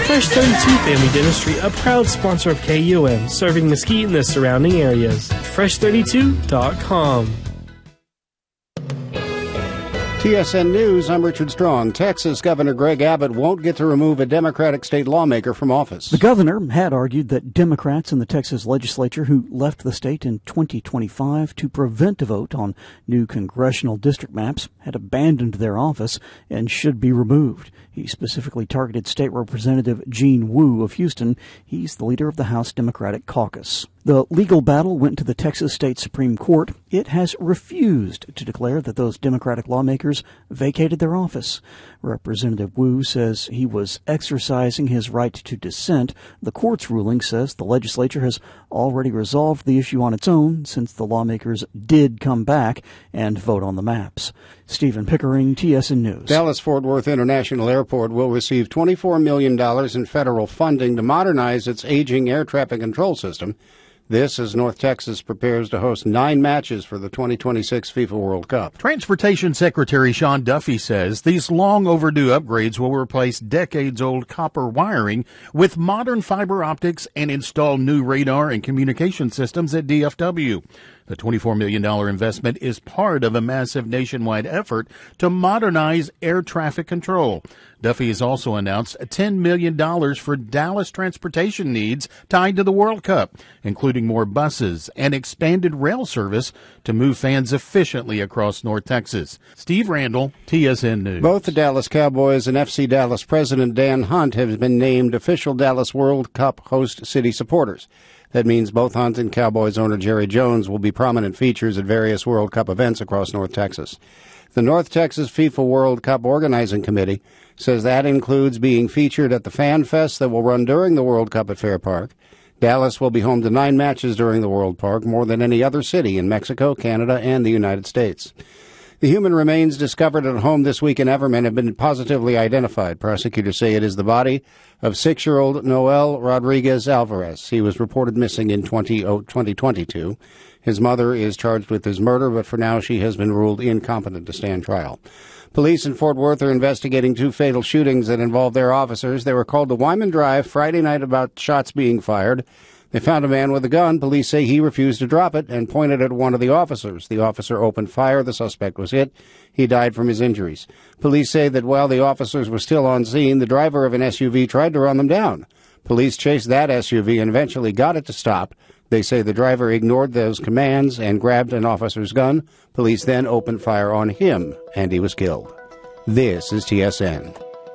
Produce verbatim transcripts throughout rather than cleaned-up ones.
Fresh thirty-two Family Dentistry, a proud sponsor of K U M, serving Mesquite and the surrounding areas. fresh thirty-two dot com. T S N News, I'm Richard Strong. Texas Governor Greg Abbott won't get to remove a Democratic state lawmaker from office. The governor had argued that Democrats in the Texas legislature who left the state in twenty twenty-five to prevent a vote on new congressional district maps had abandoned their office and should be removed. He specifically targeted State Representative Gene Wu of Houston. He's the leader of the House Democratic Caucus. The legal battle went to the Texas State Supreme Court. It has refused to declare that those Democratic lawmakers vacated their office. Representative Wu says he was exercising his right to dissent. The court's ruling says the legislature has already resolved the issue on its own since the lawmakers did come back and vote on the maps. Stephen Pickering, T S N News. Dallas-Fort Worth International Airport will receive twenty-four million dollars in federal funding to modernize its aging air traffic control system. This as North Texas prepares to host nine matches for the twenty twenty-six FIFA World Cup. Transportation Secretary Sean Duffy says these long overdue upgrades will replace decades-old copper wiring with modern fiber optics and install new radar and communication systems at D F W. The twenty-four million dollars investment is part of a massive nationwide effort to modernize air traffic control. Duffy has also announced ten million dollars for Dallas transportation needs tied to the World Cup, including more buses and expanded rail service to move fans efficiently across North Texas. Steve Randall, T S N News. Both the Dallas Cowboys and F C Dallas president Dan Hunt have been named official Dallas World Cup host city supporters. That means both Hunt and Cowboys owner Jerry Jones will be prominent features at various World Cup events across North Texas. The North Texas FIFA World Cup Organizing Committee says that includes being featured at the Fan Fest that will run during the World Cup at Fair Park. Dallas will be home to nine matches during the World Park, more than any other city in Mexico, Canada, and the United States. The human remains discovered at a home this week in Everman have been positively identified. Prosecutors say it is the body of six-year-old Noel Rodriguez Alvarez. He was reported missing in twenty twenty-two. His mother is charged with his murder, but for now she has been ruled incompetent to stand trial. Police in Fort Worth are investigating two fatal shootings that involved their officers. They were called to Wyman Drive Friday night about shots being fired. They found a man with a gun. Police say he refused to drop it and pointed at one of the officers. The officer opened fire. The suspect was hit. He died from his injuries. Police say that while the officers were still on scene, the driver of an S U V tried to run them down. Police chased that S U V and eventually got it to stop. They say the driver ignored those commands and grabbed an officer's gun. Police then opened fire on him, and he was killed. This is T S N.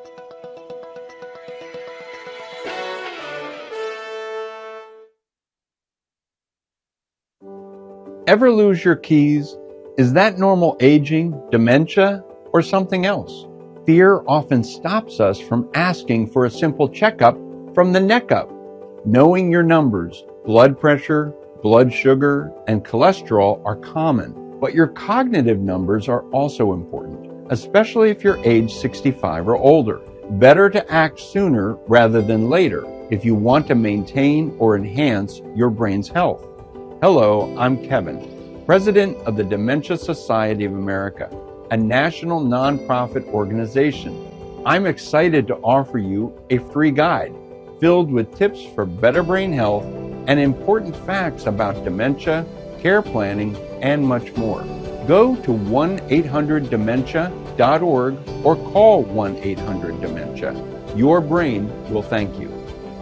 Ever lose your keys? Is that normal aging, dementia, or something else? Fear often stops us from asking for a simple checkup from the neck up. Knowing your numbers, blood pressure, blood sugar, and cholesterol are common, but your cognitive numbers are also important, especially if you're age sixty-five or older. Better to act sooner rather than later if you want to maintain or enhance your brain's health. Hello, I'm Kevin, President of the Dementia Society of America, a national nonprofit organization. I'm excited to offer you a free guide filled with tips for better brain health and important facts about dementia, care planning, and much more. Go to one eight hundred dementia dot org or call one eight hundred dementia. Your brain will thank you.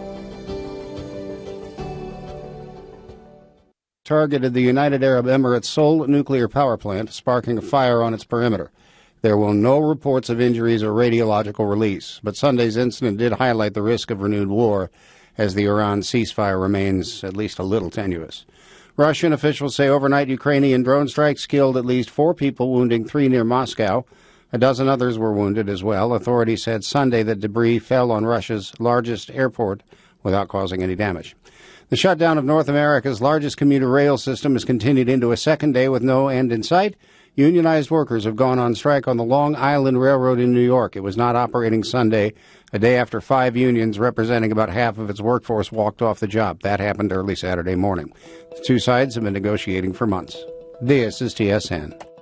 Targeted the United Arab Emirates' sole nuclear power plant, sparking a fire on its perimeter. There were no reports of injuries or radiological release, but Sunday's incident did highlight the risk of renewed war as the Iran ceasefire remains at least a little tenuous. Russian officials say overnight Ukrainian drone strikes killed at least four people, wounding three near Moscow. A dozen others were wounded as well. Authorities said Sunday that debris fell on Russia's largest airport without causing any damage. The shutdown of North America's largest commuter rail system has continued into a second day with no end in sight. Unionized workers have gone on strike on the Long Island Railroad in New York. It was not operating Sunday, a day after five unions representing about half of its workforce walked off the job. That happened early Saturday morning. The two sides have been negotiating for months. This is T S N.